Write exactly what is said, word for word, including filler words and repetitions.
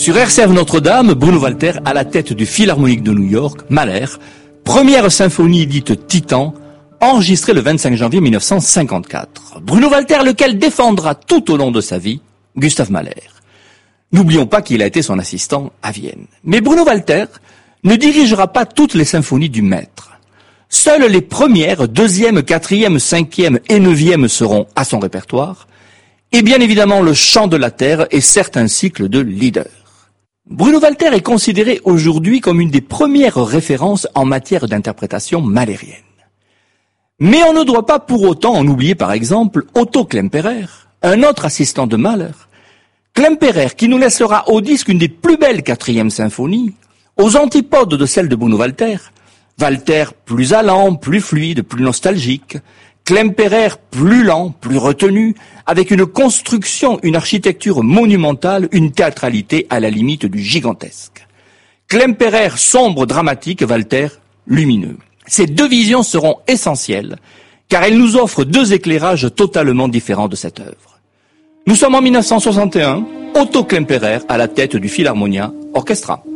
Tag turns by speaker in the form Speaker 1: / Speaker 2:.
Speaker 1: Sur R C F Notre-Dame, Bruno Walter à la tête du Philharmonique de New York, Mahler, première symphonie dite Titan, enregistrée le vingt-cinq janvier mille neuf cent cinquante-quatre. Bruno Walter, lequel défendra tout au long de sa vie Gustav Mahler. N'oublions pas qu'il a été son assistant à Vienne. Mais Bruno Walter ne dirigera pas toutes les symphonies du maître. Seules les premières, deuxième, quatrième, cinquième et neuvième seront à son répertoire, et bien évidemment le chant de la terre et certains cycles de Lieder. Bruno Walter est considéré aujourd'hui comme une des premières références en matière d'interprétation mahlérienne. Mais on ne doit pas pour autant en oublier par exemple Otto Klemperer, un autre assistant de Mahler. Klemperer qui nous laissera au disque une des plus belles quatrièmes symphonies, aux antipodes de celle de Bruno Walter. Walter plus allant, plus fluide, plus nostalgique. Klemperer plus lent, plus retenu, avec une construction, une architecture monumentale, une théâtralité à la limite du gigantesque. Klemperer sombre, dramatique, Walter lumineux. Ces deux visions seront essentielles, car elles nous offrent deux éclairages totalement différents de cette œuvre. Nous sommes en mille neuf cent soixante et un, Otto Klemperer à la tête du Philharmonia Orchestra.